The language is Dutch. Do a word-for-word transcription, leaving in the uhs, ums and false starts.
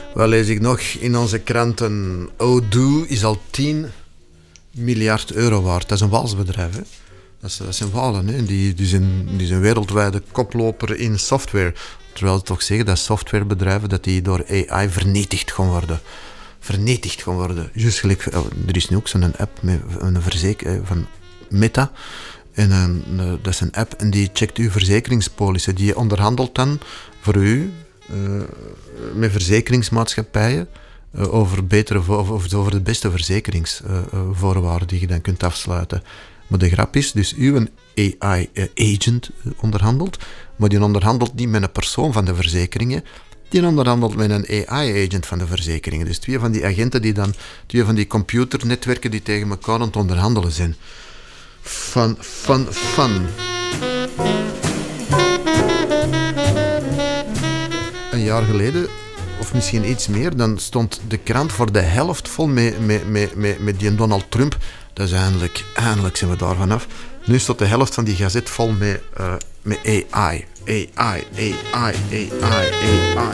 Wat lees ik nog in onze kranten? Odoo is al tien miljard euro waard. Dat is een walsbedrijf, hè? Dat, is, dat zijn walen, hè? Die, die, zijn, die zijn wereldwijde koploper in software. Terwijl ze toch zeggen dat softwarebedrijven dat die door A I vernietigd gaan worden. Vernietigd gaan worden. Juist gelijk, er is nu ook zo'n app met een verzeker, van Meta. En een, dat is een app en die checkt uw verzekeringspolissen. Die onderhandelt dan voor u uh, met verzekeringsmaatschappijen uh, over, betere, over, over de beste verzekeringsvoorwaarden uh, die je dan kunt afsluiten. Maar de grap is, dus uw A I-agent onderhandelt, maar die onderhandelt niet met een persoon van de verzekeringen, die onderhandelt met een A I-agent van de verzekeringen. Dus twee van die agenten, die dan, twee van die computernetwerken die tegen elkaar aan het onderhandelen zijn. Fun, fun, fun. Een jaar geleden, of misschien iets meer, dan stond de krant voor de helft vol met, met, met, met, met die Donald Trump. Dat is eindelijk, eindelijk zijn we daar vanaf. Nu staat de helft van die gazet vol met, uh, met A I. A I, A I, A I, A I.